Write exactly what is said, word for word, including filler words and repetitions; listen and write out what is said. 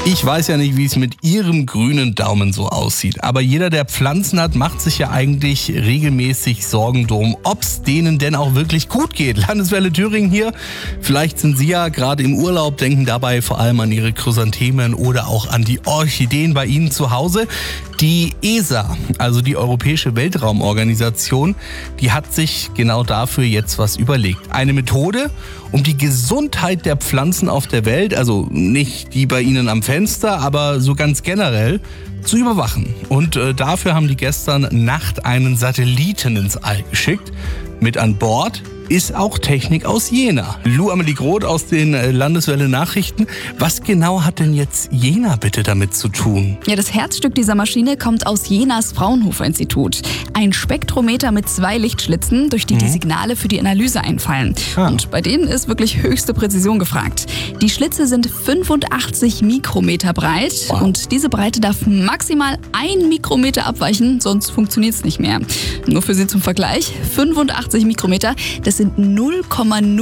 Ich weiß ja nicht, wie es mit Ihrem grünen Daumen so aussieht, aber jeder, der Pflanzen hat, macht sich ja eigentlich regelmäßig Sorgen drum, ob es denen denn auch wirklich gut geht. Landeswelle Thüringen hier, vielleicht sind Sie ja gerade im Urlaub, denken dabei vor allem an Ihre Chrysanthemen oder auch an die Orchideen bei Ihnen zu Hause. Die E S A, also die Europäische Weltraumorganisation, die hat sich genau dafür jetzt was überlegt. Eine Methode, um die Gesundheit der Pflanzen auf der Welt, also nicht die bei Ihnen am Fenster, aber so ganz generell, zu überwachen. Und äh, dafür haben die gestern Nacht einen Satelliten ins All geschickt. Mit an Bord ist auch Technik aus Jena. Lou Amelie Groth aus den Landeswelle Nachrichten. Was genau hat denn jetzt Jena bitte damit zu tun? Ja, das Herzstück dieser Maschine kommt aus Jenas Fraunhofer-Institut. Ein Spektrometer mit zwei Lichtschlitzen, durch die mhm. die Signale für die Analyse einfallen. Ah. Und bei denen ist wirklich höchste Präzision gefragt. Die Schlitze sind fünfundachtzig Mikrometer breit. Wow. Und diese Breite darf maximal ein Mikrometer abweichen, sonst funktioniert es nicht mehr. Nur für Sie zum Vergleich, fünfundachtzig Mikrometer, das sind null Komma null